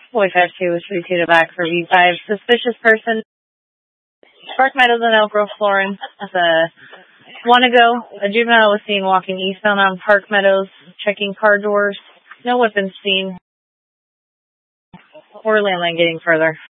Boy 52 was 3-2 to back for V5. Suspicious person. Park Meadows and Elk Grove, Florence. A one ago, a juvenile was seen walking eastbound on Park Meadows, checking car doors. No weapons seen or landline getting further.